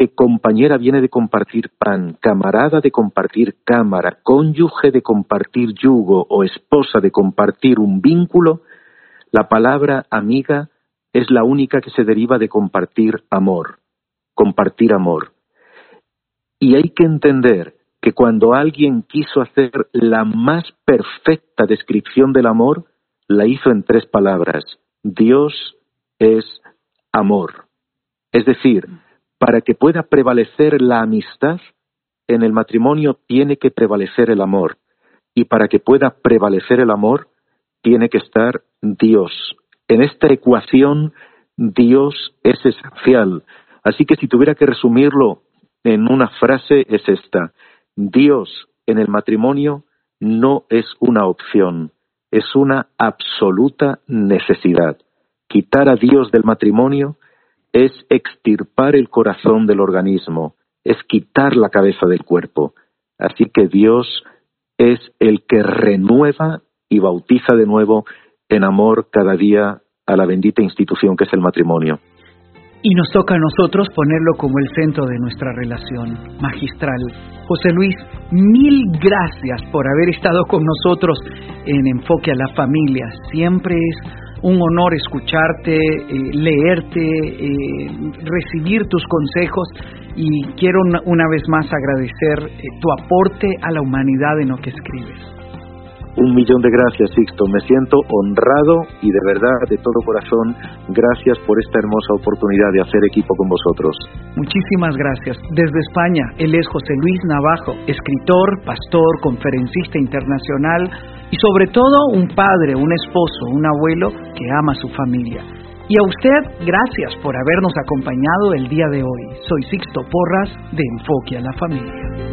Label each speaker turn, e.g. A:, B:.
A: compañera viene de compartir pan, camarada de compartir cámara, cónyuge de compartir yugo o esposa de compartir un vínculo, la palabra amiga es la única que se deriva de compartir amor. Compartir amor. Y hay que entender que cuando alguien quiso hacer la más perfecta descripción del amor, la hizo en 3 palabras. Dios es amor. Es decir, para que pueda prevalecer la amistad, en el matrimonio tiene que prevalecer el amor. Y para que pueda prevalecer el amor, tiene que estar Dios. En esta ecuación, Dios es esencial. Así que si tuviera que resumirlo en una frase, es esta. Dios en el matrimonio no es una opción, es una absoluta necesidad. Quitar a Dios del matrimonio es extirpar el corazón del organismo, es quitar la cabeza del cuerpo. Así que Dios es el que renueva y bautiza de nuevo en amor cada día a la bendita institución que es el matrimonio.
B: Y nos toca a nosotros ponerlo como el centro de nuestra relación magistral. José Luis, 1000 gracias por haber estado con nosotros en Enfoque a la Familia. Siempre es un honor escucharte, leerte, recibir tus consejos, y quiero una vez más agradecer tu aporte a la humanidad en lo que escribes.
A: 1.000.000 de gracias, Sixto. Me siento honrado y de verdad, de todo corazón, gracias por esta hermosa oportunidad de hacer equipo con vosotros.
B: Muchísimas gracias. Desde España, él es José Luis Navajo, escritor, pastor, conferencista internacional y sobre todo un padre, un esposo, un abuelo que ama a su familia. Y a usted, gracias por habernos acompañado el día de hoy. Soy Sixto Porras de Enfoque a la Familia.